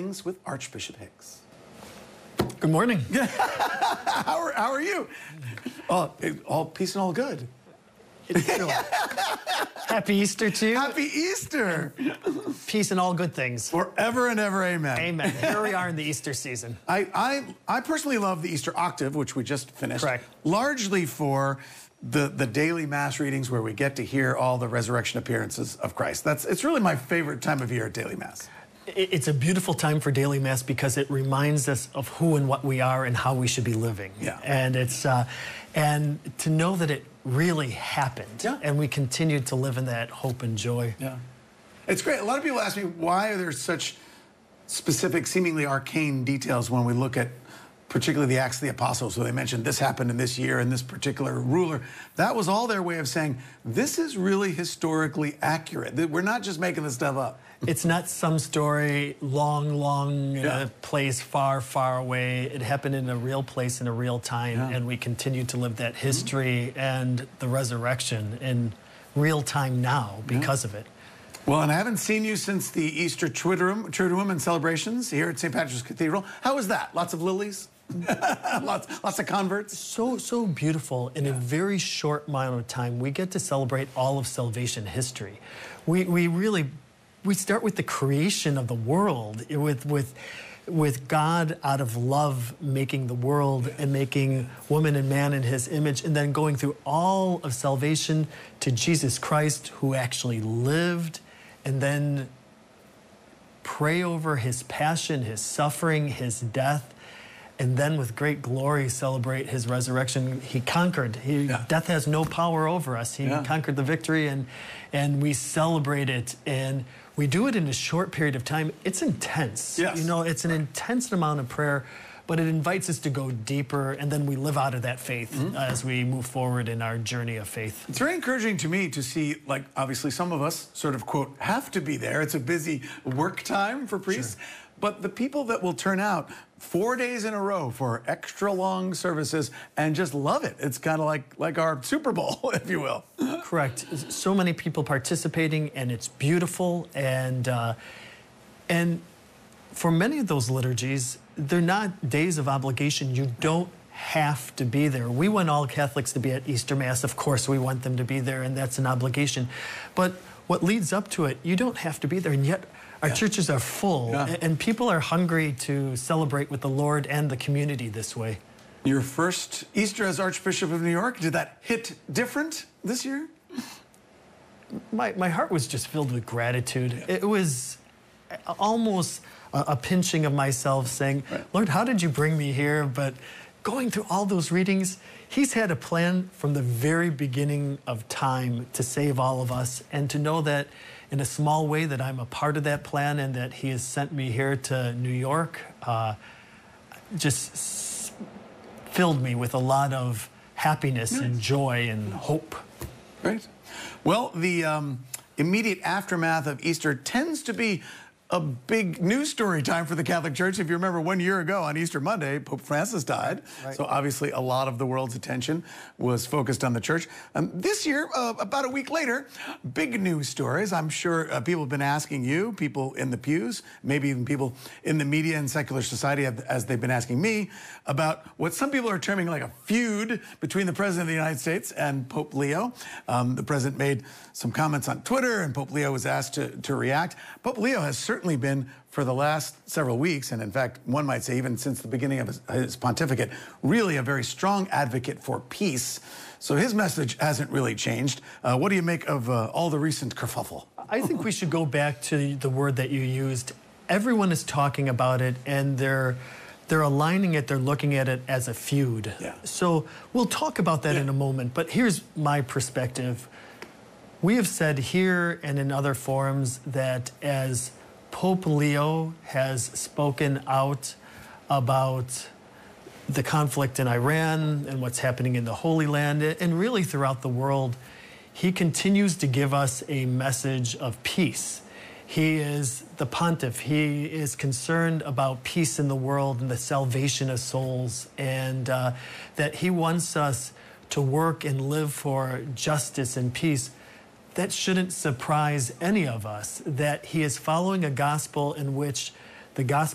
Mornings with Archbishop Hicks. Good morning. How are you? All peace and all good. Happy Easter to you. Happy Easter. Peace and all good things. Forever and ever, amen. Amen. Here we are in the Easter season. I personally love the Easter octave, which we just finished. Correct. Largely for the daily Mass readings where we get to hear all the resurrection appearances of Christ. It's really my favorite time of year at daily Mass. It's a beautiful time for daily Mass because it reminds us of who and what we are and how we should be living. Yeah. And it's and to know that it really happened. Yeah. And we continue to live in that hope and joy. Yeah. It's great. A lot of people ask me, why are there such specific, seemingly arcane details when we look at particularly the Acts of the Apostles, where they mentioned this happened in this year and this particular ruler. That was all their way of saying, this is really historically accurate. We're not just making this stuff up. It's not some story long in a place far, far away. It happened in a real place in a real time, and we continue to live that history and the resurrection in real time now because of it. Well, and I haven't seen you since the Easter Triduum and celebrations here at St. Patrick's Cathedral. How was that? Lots of lilies? lots of converts? So beautiful. In a very short amount of time, we get to celebrate all of salvation history. We start with the creation of the world, with God out of love making the world and making woman and man in his image, and then going through all of salvation to Jesus Christ, who actually lived, and then pray over his passion, his suffering, his death, and then with great glory celebrate his resurrection. He conquered. Death has no power over us. He conquered the victory, and we celebrate it. And we do it in a short period of time. It's intense. Yes. You know, it's an intense amount of prayer, but it invites us to go deeper, and then we live out of that faith as we move forward in our journey of faith. It's very encouraging to me to see, like, obviously some of us sort of, quote, have to be there. It's a busy work time for priests. Sure. But the people that will turn out 4 days in a row for extra long services and just love it. It's kind of like our Super Bowl, if you will. Correct. So many people participating, and it's beautiful. And for many of those liturgies, they're not days of obligation. You don't have to be there. We want all Catholics to be at Easter Mass. Of course, we want them to be there, and that's an obligation. But what leads up to it, you don't have to be there, and yet our churches are full, and people are hungry to celebrate with the Lord and the community this way. Your first Easter as Archbishop of New York, did that hit different this year? My heart was just filled with gratitude. It was almost a pinching of myself saying, Lord, how did you bring me here? But going through all those readings, he's had a plan from the very beginning of time to save all of us, and to know that in a small way that I'm a part of that plan and that he has sent me here to New York just filled me with a lot of happiness and joy and hope. Great. Well, the immediate aftermath of Easter tends to be a big news story time for the Catholic Church. If you remember, 1 year ago on Easter Monday, Pope Francis died. So obviously a lot of the world's attention was focused on the church. This year, about a week later, big news stories. I'm sure people have been asking you, people in the pews, maybe even people in the media and secular society, as they've been asking me, about what some people are terming like a feud between the President of the United States and Pope Leo. The President made some comments on Twitter, and Pope Leo was asked to react. Pope Leo has certainly been, for the last several weeks, and in fact, one might say even since the beginning of his pontificate, really a very strong advocate for peace. So his message hasn't really changed. What do you make of all the recent kerfuffle? I think we should go back to the word that you used. Everyone is talking about it, and they're aligning it, they're looking at it as a feud. So we'll talk about that in a moment, but here's my perspective. We have said here and in other forums that as Pope Leo has spoken out about the conflict in Iran and what's happening in the Holy Land and really throughout the world, he continues to give us a message of peace. He is the pontiff. He is concerned about peace in the world and the salvation of souls, and that he wants us to work and live for justice and peace. That shouldn't surprise any of us, that he is following a gospel in which the gospel